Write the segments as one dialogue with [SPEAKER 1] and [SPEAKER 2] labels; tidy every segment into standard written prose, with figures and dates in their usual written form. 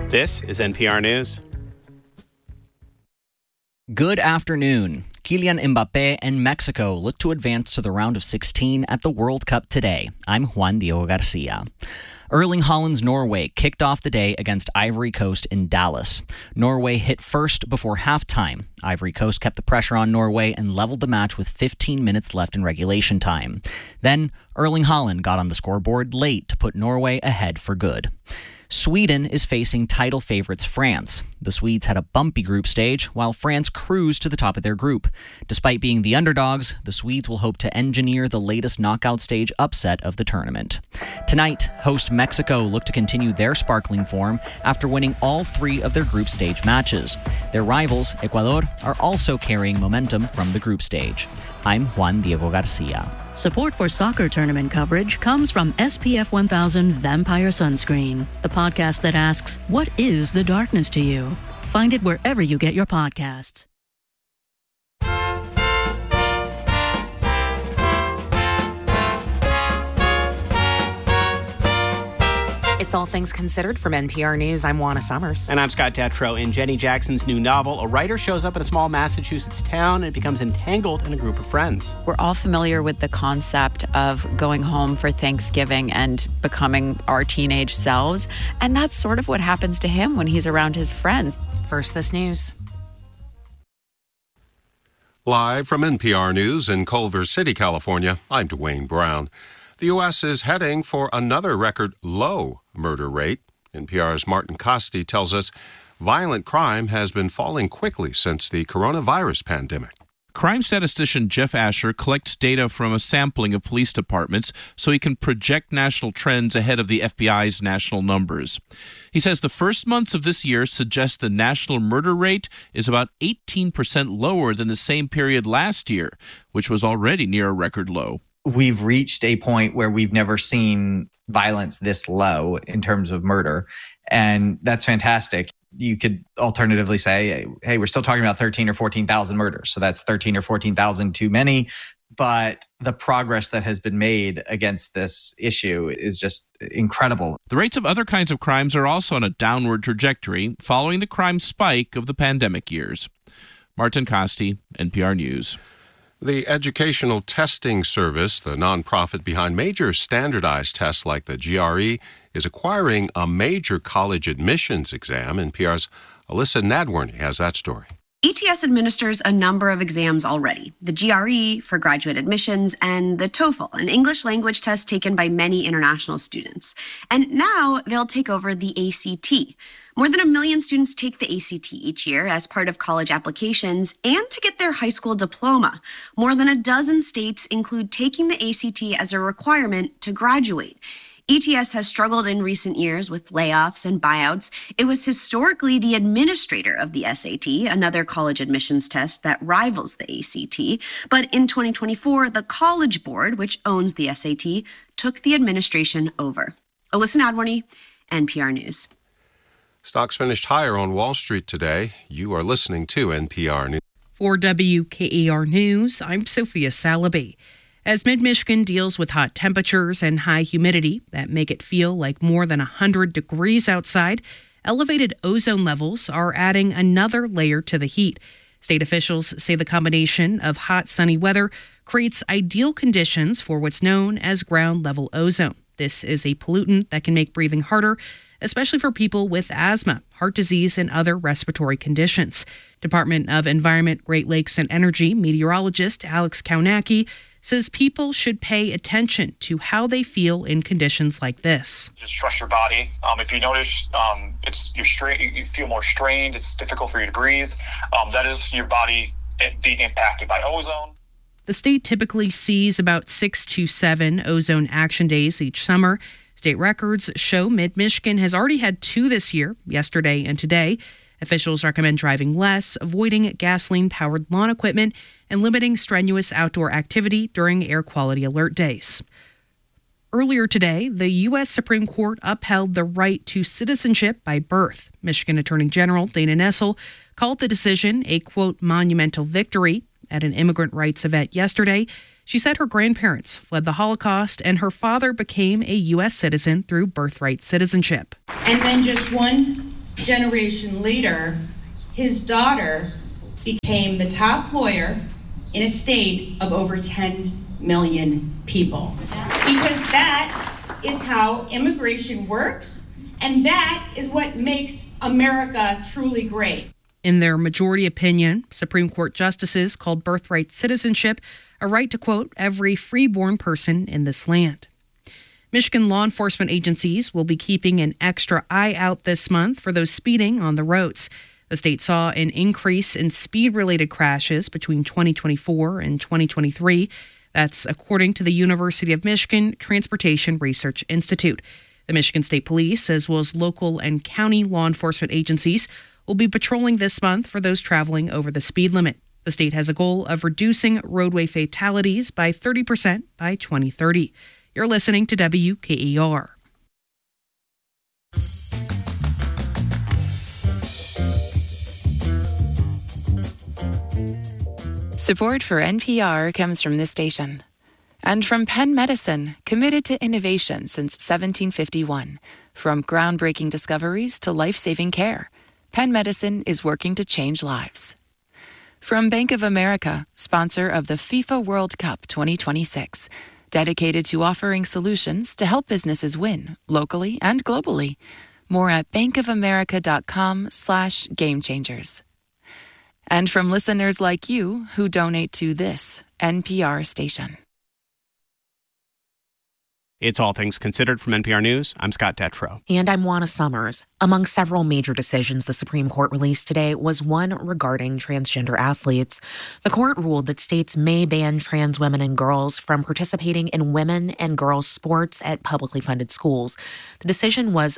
[SPEAKER 1] This is NPR News.
[SPEAKER 2] Good afternoon. Kylian Mbappé and Mexico look to advance to the round of 16 at the World Cup today. I'm Juan Diego Garcia. Erling Haaland's Norway kicked off the day against Ivory Coast in Dallas. Norway hit first before halftime. Ivory Coast kept the pressure on Norway and leveled the match with 15 minutes left in regulation time. Then, Erling Haaland got on the scoreboard late to put Norway ahead for good. Sweden is facing title favorites France. The Swedes had a bumpy group stage, while France cruised to the top of their group. Despite being the underdogs, the Swedes will hope to engineer the latest knockout stage upset of the tournament. Tonight, host Mexico look to continue their sparkling form after winning all three of their group stage matches. Their rivals, Ecuador, are also carrying momentum from the group stage. I'm Juan Diego Garcia.
[SPEAKER 3] Support for soccer tournament coverage comes from SPF 1000 Vampire Sunscreen, the podcast that asks, what is the darkness to you? Find it wherever you get your podcasts.
[SPEAKER 4] It's All Things Considered from NPR News. I'm Juana Summers.
[SPEAKER 1] And I'm Scott Detrow. In Jenny Jackson's new novel, a writer shows up in a small Massachusetts town and becomes entangled in a group of friends.
[SPEAKER 5] We're all familiar with the concept of going home for Thanksgiving and becoming our teenage selves. And that's sort of what happens to him when he's around his friends.
[SPEAKER 4] First, this news.
[SPEAKER 6] Live from NPR News in Culver City, California, I'm Dwayne Brown. The U.S. is heading for another record low murder rate. NPR's Martin Costi tells us violent crime has been falling quickly since the coronavirus pandemic.
[SPEAKER 7] Crime statistician Jeff Asher collects data from a sampling of police departments so he can project national trends ahead of the FBI's national numbers. He says the first months of this year suggest the national murder rate is about 18% lower than the same period last year, which was already near a record low.
[SPEAKER 8] We've reached a point where we've never seen violence this low in terms of murder. And that's fantastic. You could alternatively say, hey, we're still talking about 13 or 14,000 murders. So that's 13 or 14,000 too many. But the progress that has been made against this issue is just incredible.
[SPEAKER 7] The rates of other kinds of crimes are also on a downward trajectory following the crime spike of the pandemic years. Martin Costi, NPR News.
[SPEAKER 6] The Educational Testing Service, the nonprofit behind major standardized tests like the GRE, is acquiring a major college admissions exam. NPR's Alyssa Nadworny has that story.
[SPEAKER 9] ETS administers a number of exams already. The GRE for graduate admissions and the TOEFL, an English language test taken by many international students. And now they'll take over the ACT. More than 1 million students take the ACT each year as part of college applications and to get their high school diploma. More than a dozen states include taking the ACT as a requirement to graduate. ETS has struggled in recent years with layoffs and buyouts. It was historically the administrator of the SAT, another college admissions test that rivals the ACT. But in 2024, the College Board, which owns the SAT, took the administration over. Alyssa Nadworny, NPR News.
[SPEAKER 6] Stocks finished higher on Wall Street today. You are listening to NPR News.
[SPEAKER 10] For WKAR News, I'm Sophia Salaby. As Mid-Michigan deals with hot temperatures and high humidity that make it feel like more than 100 degrees outside, elevated ozone levels are adding another layer to the heat. State officials say the combination of hot, sunny weather creates ideal conditions for what's known as ground-level ozone. This is a pollutant that can make breathing harder, especially for people with asthma, heart disease, and other respiratory conditions. Department of Environment, Great Lakes, and Energy meteorologist Alex Kaunacki says people should pay attention to how they feel in conditions like this.
[SPEAKER 11] Just trust your body. If you notice you feel more strained, it's difficult for you to breathe, that is your body being impacted by ozone.
[SPEAKER 10] The state typically sees about 6 to 7 ozone action days each summer. State records show Mid-Michigan has already had 2 this year, yesterday and today. Officials recommend driving less, avoiding gasoline-powered lawn equipment, and limiting strenuous outdoor activity during air quality alert days. Earlier today, the U.S. Supreme Court upheld the right to citizenship by birth. Michigan Attorney General Dana Nessel called the decision a, quote, monumental victory. At an immigrant rights event yesterday, she said her grandparents fled the Holocaust and her father became a U.S. citizen through birthright citizenship.
[SPEAKER 12] And then just one generation later, his daughter became the top lawyer in a state of over 10 million people. Because that is how immigration works, and that is what makes America truly great.
[SPEAKER 10] In their majority opinion, Supreme Court justices called birthright citizenship a right to, quote, every freeborn person in this land. Michigan law enforcement agencies will be keeping an extra eye out this month for those speeding on the roads. The state saw an increase in speed-related crashes between 2024 and 2023. That's according to the University of Michigan Transportation Research Institute. The Michigan State Police, as well as local and county law enforcement agencies, will be patrolling this month for those traveling over the speed limit. The state has a goal of reducing roadway fatalities by 30% by 2030. You're listening to WKER.
[SPEAKER 13] Support for NPR comes from this station and from Penn Medicine, committed to innovation since 1751. From groundbreaking discoveries to life-saving care, Penn Medicine is working to change lives. From Bank of America, sponsor of the FIFA World Cup 2026, dedicated to offering solutions to help businesses win locally and globally. More at bankofamerica.com/gamechangers. And from listeners like you who donate to this NPR station.
[SPEAKER 1] It's All Things Considered from NPR News. I'm Scott Detrow.
[SPEAKER 4] And I'm Juana Summers. Among several major decisions the Supreme Court released today was one regarding transgender athletes. The court ruled that states may ban trans women and girls from participating in women and girls sports at publicly funded schools. The decision was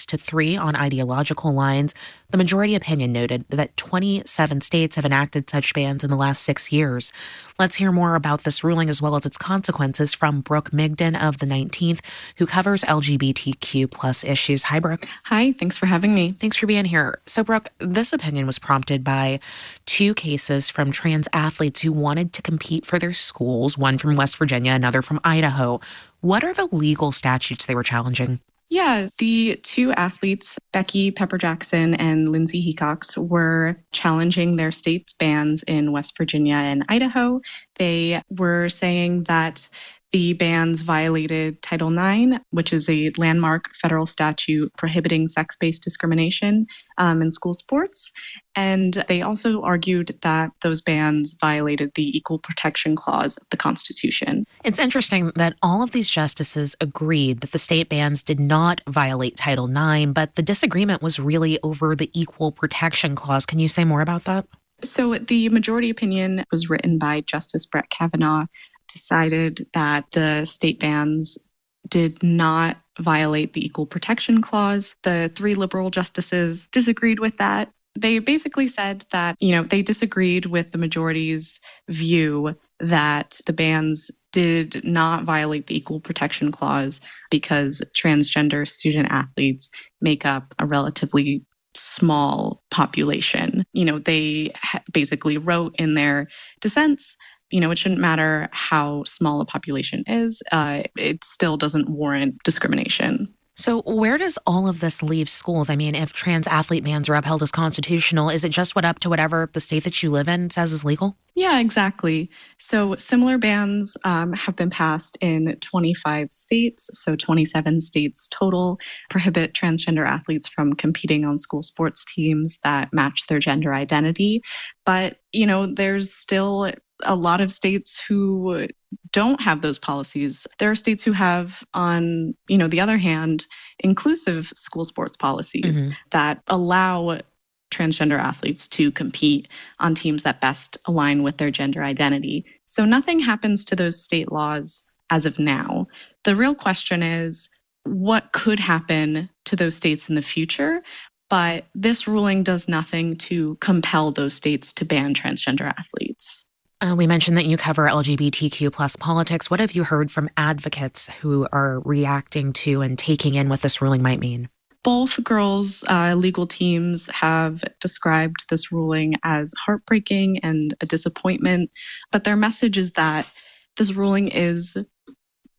[SPEAKER 4] 6-3 on ideological lines. The majority opinion noted that 27 states have enacted such bans in the last 6 years. Let's hear more about this ruling as well as its consequences from Brooke Migden of the 19th, who covers LGBTQ plus issues. Hi, Brooke.
[SPEAKER 14] Hi, thanks for having me.
[SPEAKER 4] Thanks for being here. So, Brooke, this opinion was prompted by 2 cases from trans athletes who wanted to compete for their schools, one from West Virginia, another from Idaho. What are the legal statutes they were challenging?
[SPEAKER 14] Yeah, the 2 athletes, Becky Pepper Jackson and Lindsay Hecox, were challenging their state's bans in West Virginia and Idaho. They were saying that the bans violated Title IX, which is a landmark federal statute prohibiting sex-based discrimination in school sports. And they also argued that those bans violated the Equal Protection Clause of the Constitution.
[SPEAKER 4] It's interesting that all of these justices agreed that the state bans did not violate Title IX, but the disagreement was really over the Equal Protection Clause. Can you say more about that?
[SPEAKER 14] So the majority opinion was written by Justice Brett Kavanaugh, decided that the state bans did not violate the Equal Protection Clause. The 3 liberal justices disagreed with that. They basically said that, they disagreed with the majority's view that the bans did not violate the Equal Protection Clause because transgender student athletes make up a relatively small population. They basically wrote in their dissents, it shouldn't matter how small a population is. It still doesn't warrant discrimination.
[SPEAKER 4] So where does all of this leave schools? I mean, if trans athlete bans are upheld as constitutional, is it just up to whatever the state that you live in says is legal?
[SPEAKER 14] Yeah, exactly. So similar bans have been passed in 25 states. So 27 states total prohibit transgender athletes from competing on school sports teams that match their gender identity. But, there's still a lot of states who don't have those policies. There are states who have, on, the other hand, inclusive school sports policies that allow transgender athletes to compete on teams that best align with their gender identity. So nothing happens to those state laws as of now. The real question is, what could happen to those states in the future? But this ruling does nothing to compel those states to ban transgender athletes.
[SPEAKER 4] We mentioned that you cover LGBTQ plus politics. What have you heard from advocates who are reacting to and taking in what this ruling might mean?
[SPEAKER 14] Both girls' legal teams have described this ruling as heartbreaking and a disappointment, but their message is that this ruling is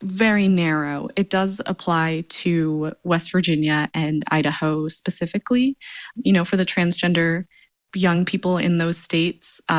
[SPEAKER 14] very narrow. It does apply to West Virginia and Idaho specifically. For the transgender young people in those states,